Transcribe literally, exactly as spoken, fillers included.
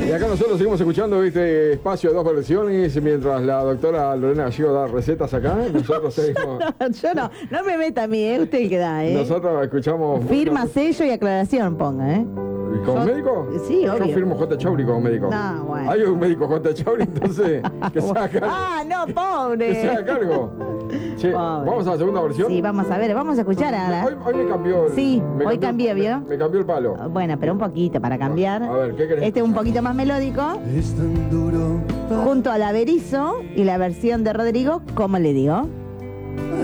Y acá nosotros seguimos escuchando este espacio de dos versiones mientras la doctora Lorena Gallego da recetas acá. Nosotros seguimos. No, yo no, no me meta a mí, ¿eh? Usted el que da, ¿eh? Nosotros escuchamos. Firma, sello y aclaración, ponga, ¿eh? ¿Y como Yo- médico? Sí, obvio. Yo firmo J. Chauri como médico. No, bueno. Hay un médico J. Chauri, entonces, que se haga cargo. Ah, no, Que pobre. se haga cargo. Che, Pobre. ¿vamos a la segunda versión? Sí, vamos a ver, vamos a escuchar ahora. Hoy, hoy me cambió. el- Sí, me hoy cambió- cambié, ¿vio? Me, me cambió el palo. Bueno, pero un poquito para cambiar. A ver, ¿qué querés? Este es un poquito más melódico. Es tan duro. Junto a la Berizo y la versión de Rodrigo, ¿cómo le digo?